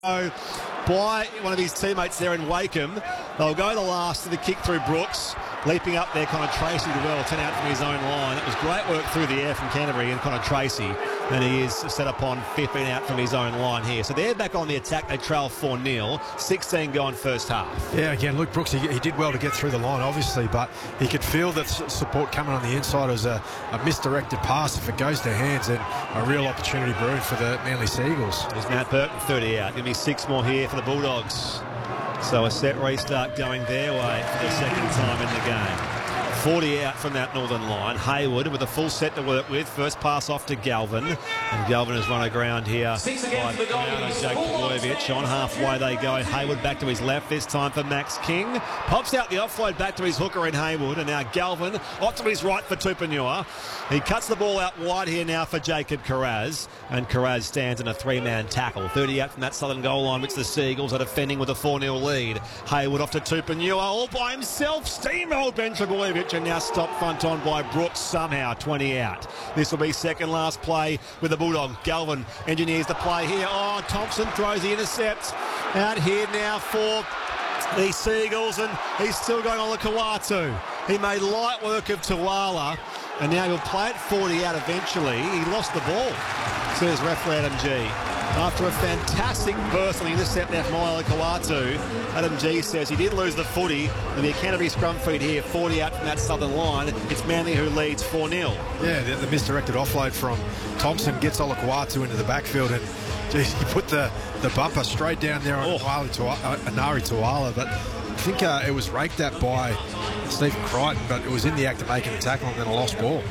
by one of his teammates there in Wakeham. They'll go the last to the kick through Brooks. Leaping up there, Connor Tracy did well, 10 out from his own line. It was great work through the air from Canterbury and Connor Tracy, and he is set upon 15 out from his own line here. So they're back on the attack. They trail 4-0, 16 gone first half. Yeah, again, Luke Brooks, he did well to get through the line, obviously, but he could feel that support coming on the inside as a misdirected pass. If it goes to hands, then a real opportunity brewing for the Manly Seagulls. There's Matt Burton, 30 out. Going to be 6 more here for the Bulldogs. So a set restart going their way for the second time in the game. 40 out from that northern line. Hayward with a full set to work with. First pass off to Galvin. And Galvin has run aground here by Jake Trbojevic. On halfway they go. Hayward back to his left. This time for Max King. Pops out the offload back to his hooker in Hayward. And now Galvin off to his right for Tupanua. He cuts the ball out wide here now for Jacob Carraz. And Carraz stands in a 3-man tackle. 30 out from that southern goal line, which the Seagulls are defending with a 4-0 lead. Hayward off to Tupanua all by himself. Steamrolled Ben Trbojevic. And now stopped front on by Brooks somehow, 20 out. This will be second last play with the Bulldogs. Galvin engineers the play here. Oh, Thompson throws the intercept out here now for the Seagulls, and he's still going on the Kawatu. He made light work of Tuala, and now he'll play it 40 out eventually. He lost the ball, says referee Adam G. After a fantastic burst on the intercept there from Ilo Kawatu, Adam G says he did lose the footy, and the Canterbury scrum feed here, 40 out from that southern line. It's Manly who leads 4-0. Yeah, the misdirected offload from Thompson gets Ilo Kawatu into the backfield, and geez, he put the bumper straight down there on Anari Tuala, but I think it was raked at by Stephen Crichton, but it was in the act of making a tackle and then a lost ball.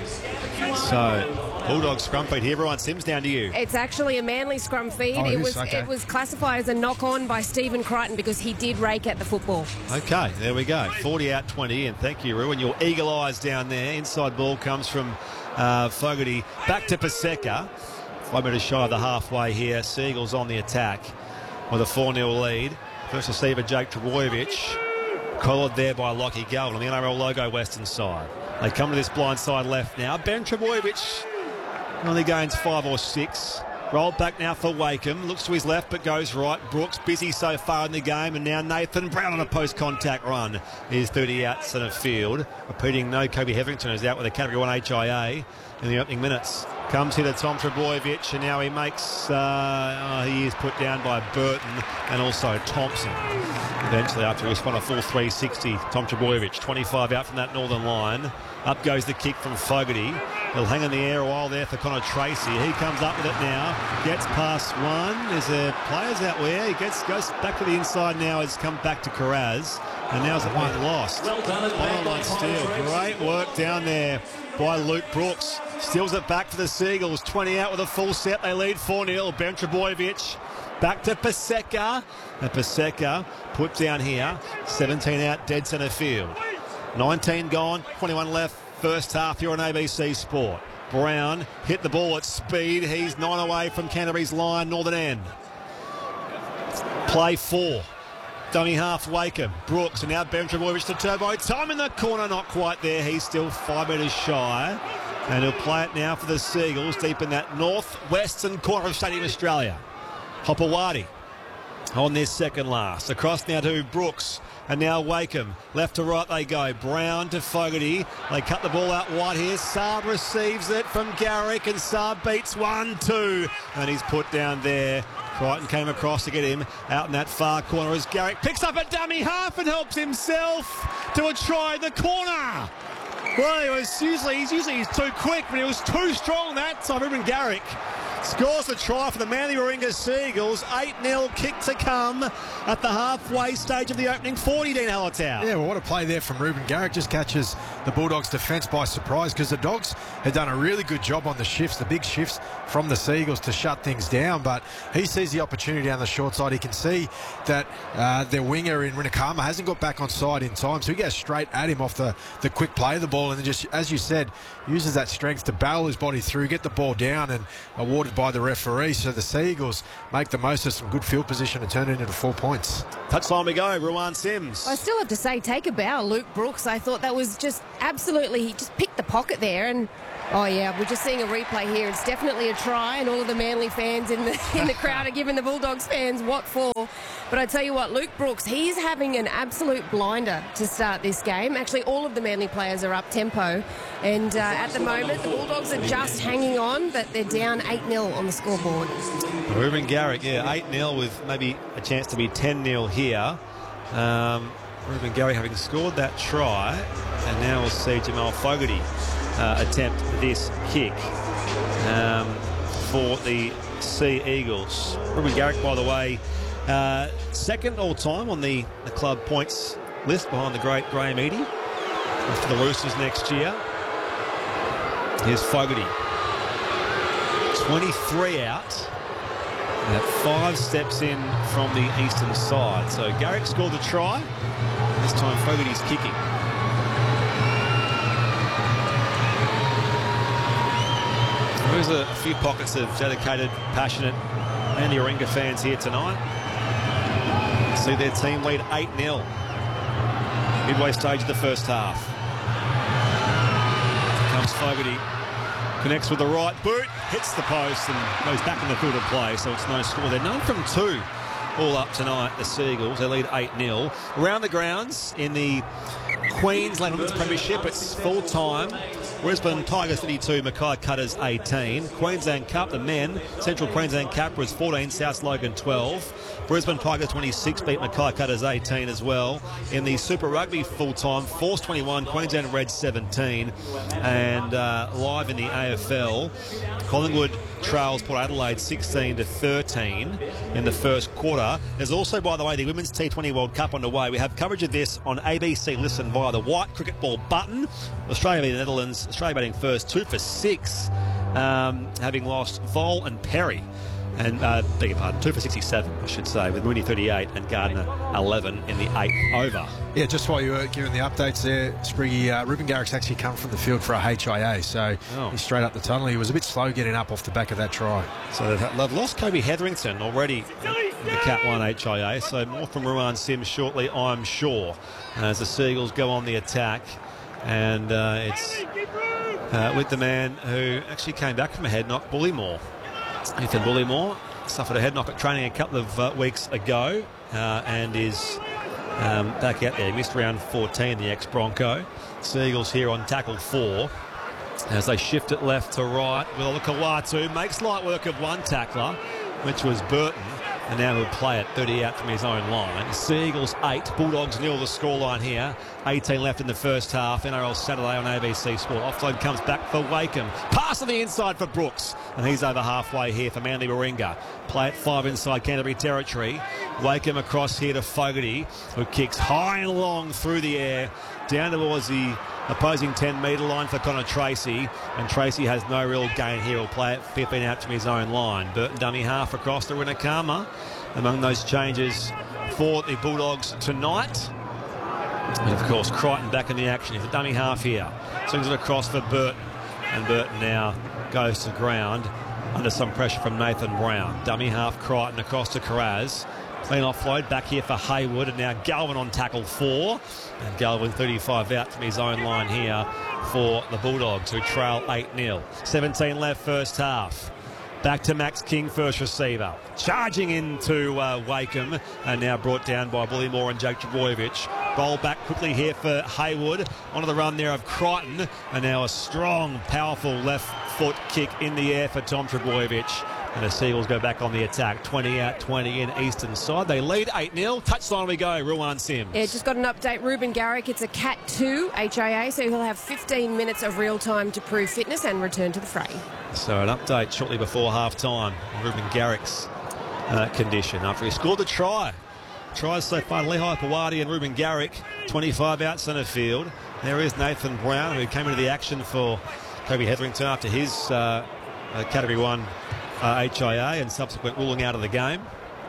So Bulldogs scrum feed here. Everyone, Sims, down to you. It's actually a Manly scrum feed. Oh, it was classified as a knock-on by Stephen Crichton because he did rake at the football. Okay, there we go. 40 out, 20 in. Thank you, Rue. And your eagle eyes down there. Inside ball comes from Fogarty. Back to Paseka. 5 metres shy of the halfway here. Seagulls on the attack with a 4-0 lead. First receiver, Jake Trbojevic. Collared there by Lockie Galvin on the NRL logo western side. They come to this blind side left now. Ben Trbojevic only gains 5 or 6. Rolled back now for Wakeham. Looks to his left but goes right. Brooks busy so far in the game. And now Nathan Brown on a post-contact run. Is 30 out centre field. Repeating, no Kobe Hetherington is out with a Category 1 HIA in the opening minutes. Comes here to Tom Trbojevic, and now he makes, he is put down by Burton and also Thompson. Eventually, after he spun a full 360, Tom Trbojevic, 25 out from that northern line. Up goes the kick from Fogarty. He'll hang in the air a while there for Connor Tracy. He comes up with it now, gets past one. There's players out there. He goes back to the inside now. Has come back to Carraz, and now's it one lost. One steal. Great work down there by Luke Brooks. Steals it back for the Seagulls. 20 out with a full set. They lead 4-0. Ben Trbojevic back to Paseka. And Paseka put down here. 17 out, dead centre field. 19 gone, 21 left. First half here on ABC Sport. Brown hit the ball at speed. He's 9 away from Canterbury's line, northern end. Play 4. Dummy half Wakeham. Brooks, and now Ben Trbojevic to Turbo. Time in the corner, not quite there. He's still 5 metres shy. And he'll play it now for the Seagulls deep in that northwestern corner of Stadium Australia. Hopewadi on this second last. Across now to Brooks. And now Wakeham. Left to right they go. Brown to Fogarty. They cut the ball out wide here. Saab receives it from Garrick, and Saab beats 1-2. And he's put down there. Crichton came across to get him out in that far corner as Garrick picks up a dummy half and helps himself to a try in the corner. Well, he's usually too quick, but he was too strong that time. Ruben Garrick scores a try for the Manly Warringah Seagulls. 8-0 kick to come at the halfway stage of the opening 40, Dean Hallertau. Yeah, well, what a play there from Ruben Garrick. Just catches the Bulldogs' defence by surprise, because the Dogs had done a really good job on the shifts, the big shifts from the Seagulls to shut things down. But he sees the opportunity down the short side. He can see that their winger in Rinakama hasn't got back on side in time, so he goes straight at him off the quick play of the ball, and then just, as you said, uses that strength to barrel his body through, get the ball down, and awarded by the referee. So the Seagulls make the most of some good field position and turn it into 4 points. Touchline we go, Ruan Sims. I still have to say, take a bow, Luke Brooks. I thought that was just absolutely, he just picked the pocket there, and Oh yeah, we're just seeing a replay here. It's definitely a try, and all of the Manly fans in the crowd are giving the Bulldogs fans what for. But I tell you what, Luke Brooks, he's having an absolute blinder to start this game. Actually, all of the Manly players are up tempo, and at the moment the Bulldogs are just hanging on, but they're down 8-0 on the scoreboard. Reuben Garrick, 8-0 with maybe a chance to be 10-0 here. Reuben Garrick having scored that try, and now we'll see Jamal Fogarty attempt this kick for the Sea Eagles. Reuben Garrick, by the way, second all-time on the club points list behind the great Graham Eadie for the Roosters next year. Here's Fogarty. 23 out. 5 steps in from the eastern side. So Garrick scored the try. This time Fogarty's kicking. There's a few pockets of dedicated, passionate Manly Warringah fans here tonight. See their team lead 8-0. Midway stage of the first half. Here comes Fogarty. Connects with the right boot, hits the post and goes back in the field of play, so it's no score. They're 9 from 2 all up tonight, the Seagulls. They lead 8-0. Around the grounds in the Queensland Women's Premiership, it's full-time. Brisbane Tigers 32, Mackay Cutters 18. Queensland Cup, the men, Central Queensland Capras 14, South Logan 12. Brisbane Tigers 26 beat Mackay Cutters 18 as well. In the Super Rugby full-time, Force 21, Queensland Reds 17. And live in the AFL, Collingwood trails Port Adelaide 16-13 in the first quarter. There's also, by the way, the Women's T20 World Cup underway. We have coverage of this on ABC Listen via the white cricket ball button. Australia v the Netherlands. Australia batting first, 2 for 6, having lost Vol and Perry. And, beg your pardon, 2 for 67, I should say, with Mooney 38 and Gardner 11 in the 8th over. Yeah, just while you were giving the updates there, Spriggy, Reuben Garrick's actually come from the field for a HIA, so he's straight up the tunnel. He was a bit slow getting up off the back of that try. So they've lost Kobe Hetherington already in the Cat 1 HIA, so more from Ruan Sims shortly, I'm sure, as the Seagulls go on the attack. And it's with the man who actually came back from a head knock, Bullymore. Ethan Bullymore suffered a head knock at training a couple of weeks ago and is back out there. He missed round 14, the ex-Bronco. Seagulls here on tackle 4 as they shift it left to right. Will Kawatu makes light work of one tackler, which was Burton. And now he'll play it 30 out from his own line. Seagulls 8, Bulldogs 0 the scoreline here. 18 left in the first half. NRL Saturday on ABC Sport. Offload comes back for Wakeham. Pass on the inside for Brooks. And he's over halfway here for Manly Warringah. Play at 5 inside Canterbury territory. Wakeham across here to Fogarty, who kicks high and long through the air. Down towards the opposing 10-metre line for Connor Tracy, and Tracy has no real gain here. He'll play it 15 out from his own line. Burton dummy half across to Rinakama. Among those changes for the Bulldogs tonight. And of course, Crichton back in the action. He's a dummy half here. Swings it across for Burton, and Burton now goes to ground under some pressure from Nathan Brown. Dummy half Crichton across to Carraz. Clean offload back here for Haywood, and now Galvin on tackle 4. And Galvin 35 out from his own line here for the Bulldogs, who trail 8-0. 17 left first half. Back to Max King, first receiver. Charging into Wakeham, and now brought down by Bullymore and Jake Trbojevic. Roll back quickly here for Haywood. Onto the run there of Crichton, and now a strong, powerful left foot kick in the air for Tom Trbojevic. And the Seagulls go back on the attack. 20 out, 20 in eastern side. They lead 8-0. Touchline we go, Ruan Sims. Yeah, just got an update. Reuben Garrick, it's a Cat 2 HIA, so he'll have 15 minutes of real time to prove fitness and return to the fray. So an update shortly before half-time. Reuben Garrick's condition after he scored the try. Tries so far, Lehigh Pawadi and Reuben Garrick, 25 out centre field. There is Nathan Brown, who came into the action for Kobe Hetherington after his Category 1 HIA and subsequent ruling out of the game.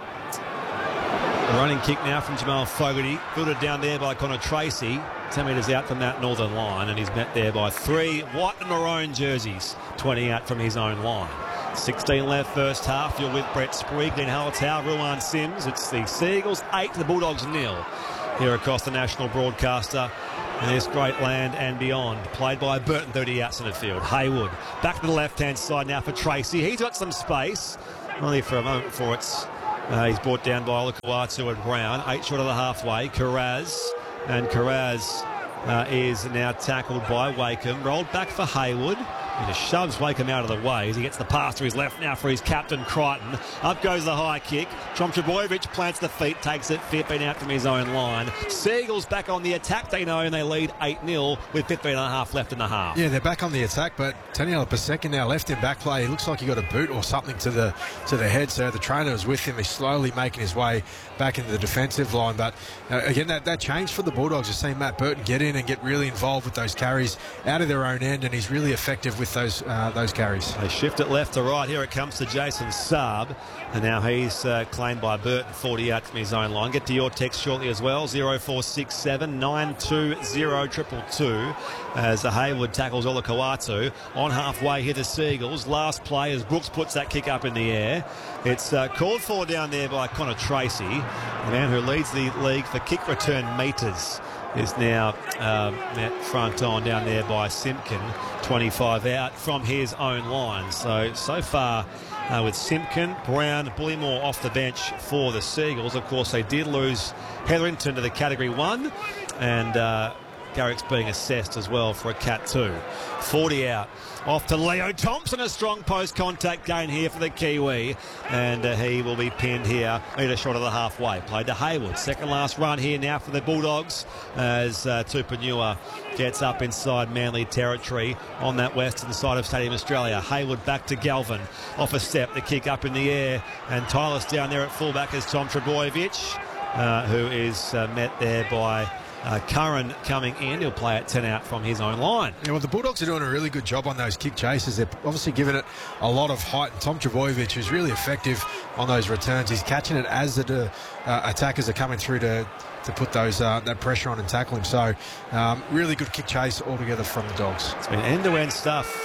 A running kick now from Jamal Fogarty, fielded down there by Connor Tracy, 10 metres out from that northern line, and he's met there by 3 white and maroon jerseys, 20 out from his own line. 16 left first half. You're with Brett Sprague, Glenn Hallertau, Ruan Sims. It's the Seagulls 8, the Bulldogs 0. here across the national broadcaster in this great land and beyond. Played by Burton, 30 out centre field. Haywood back to the left-hand side now for Tracy. He's got some space, only for a moment before it's he's brought down by Olakau'atu and Brown. 8 short of the halfway. Karaz, and Karaz is now tackled by Wakeham. Rolled back for Haywood. He just shoves Wakeham out of the way as he gets the pass to his left now for his captain, Crichton. Up goes the high kick. Tom Trbojevic plants the feet, takes it 15 out from his own line. Seagulls back on the attack, they know, and they lead 8-0 with 15.5 left in the half. Yeah, they're back on the attack, but Taniela Paseka now left in back play. He looks like he got a boot or something to the head, so the trainer was with him. He's slowly making his way back into the defensive line, but again, that changed for the Bulldogs. You're seeing Matt Burton get in and get really involved with those carries out of their own end, and he's really effective with those carries. They shift it left to right. Here it comes to Jason Saab, and now he's claimed by Burton, 40 out from his own line. Get to your text shortly as well, 0467 920 222, as Haywood tackles Olakau'atu. On halfway here, the Seagulls. Last play as Brooks puts that kick up in the air. It's called for down there by Connor Tracy, the man who leads the league for kick return metres. Is now met front on down there by Simpkin, 25 out from his own line. So far with Simpkin, Brown, Bullymore off the bench for the Seagulls. Of course, they did lose Hetherington to the Category 1, and Garrick's being assessed as well for a Cat 2. 40 out. Off to Leo Thompson, a strong post-contact gain here for the Kiwi, and he will be pinned here, metre short of the halfway. Played to Haywood. Second last run here now for the Bulldogs as Tupanua gets up inside Manly territory on that western side of Stadium Australia. Haywood back to Galvin. Off a step, the kick up in the air, and Tyler's down there at fullback is Tom Trbojevic, who is met there by Curran coming in. He'll play at 10 out from his own line. Yeah, well, the Bulldogs are doing a really good job on those kick chases. They're obviously giving it a lot of height. And Tom Trbojevic is really effective on those returns. He's catching it as the attackers are coming through to put those that pressure on and tackle him. So really good kick chase altogether from the Dogs. It's been end-to-end stuff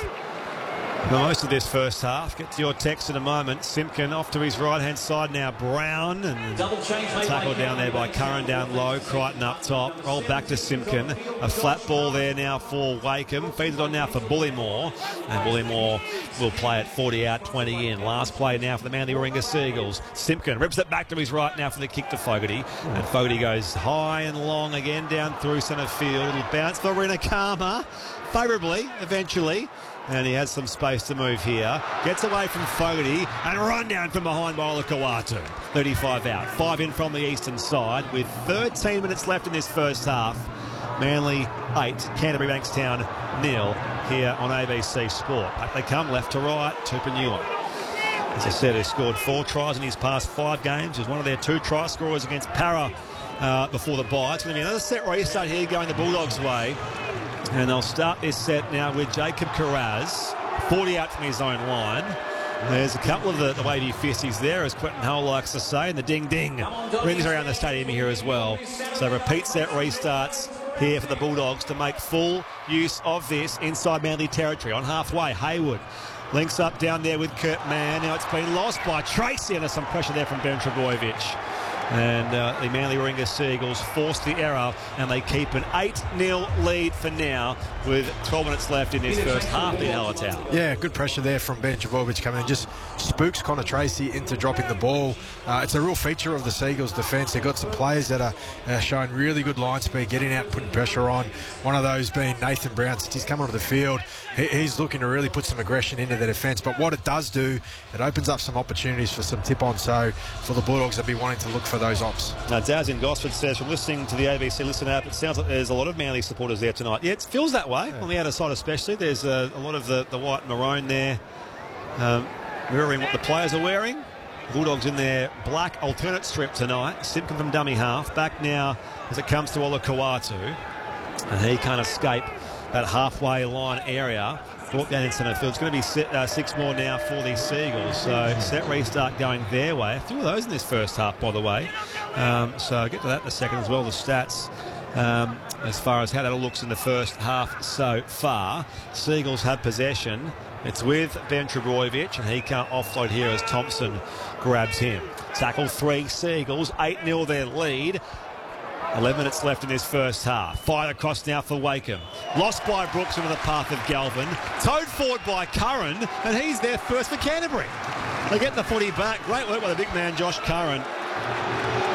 for most of this first half. Get to your text in a moment. Simpkin off to his right-hand side now. Brown, and tackled down there by Curran down low. Crichton up top. Roll back to Simpkin. A flat ball there now for Wakeham. Feeds it on now for Bullymore. And Bullymore will play at 40 out, 20 in. Last play now for the Manly Warringah Seagulls. Simpkin rips it back to his right now for the kick to Fogarty. And Fogarty goes high and long again down through centre field. Little bounce for Rinakama. Favourably, eventually. And he has some space to move here. Gets away from Fogarty and run down from behind by Olakau'atu. 35 out. 5 in from the eastern side with 13 minutes left in this first half. Manly 8, Canterbury Bankstown 0 here on ABC Sport. Back they come left to right. Tupanua, as I said, has scored 4 tries in his past 5 games. He's one of their 2 try scorers against Para before the bye. It's going to be another set restart here going the Bulldogs' way. And they'll start this set now with Jacob Karaz, 40 out from his own line. There's a couple of the wavy fisties there, as Quentin Hull likes to say, and the ding-ding rings around the stadium here as well. So repeat set restarts here for the Bulldogs to make full use of this inside Manly territory. On halfway, Haywood links up down there with Kurt Mann. Now it's been lost by Tracy, and there's some pressure there from Ben Trbojevic. And the Manly Warringah Seagulls force the error, and they keep an 8-0 lead for now with 12 minutes left in this first half in Hallertau. Yeah, good pressure there from Ben Trbojevic coming in. Just spooks Connor Tracy into dropping the ball. It's a real feature of the Seagulls defence. They've got some players that are showing really good line speed, getting out, putting pressure on. One of those being Nathan Brown. Since he's come onto the field, he's looking to really put some aggression into the defence. But what it does do, it opens up some opportunities for some tip-on. So for the Bulldogs, they'll be wanting to look for those ops. Now, Daz in Gosford says, from listening to the ABC Listen app, it sounds like there's a lot of Manly supporters there tonight. Yeah, it feels that way on the outer side especially. There's a lot of the white and maroon there, mirroring what the players are wearing. Bulldogs in their black alternate strip tonight. Simpkin from dummy half. Back now as it comes to Olakau'atu. And he can't escape that halfway line area. Brought down in centre field. It's going to be 6 more now for the Seagulls. So set restart going their way. A few of those in this first half, by the way. So I'll get to that in a second as well, the stats. As far as how that all looks in the first half so far. Seagulls have possession. It's with Ben Trbojevic, and he can't offload here as Thompson grabs him. Tackle 3 Seagulls, 8-0 their lead. 11 minutes left in this first half. Fired across now for Wakeham. Lost by Brooks into the path of Galvin. Towed forward by Curran, and he's there first for Canterbury. They get the footy back. Great work by the big man, Josh Curran.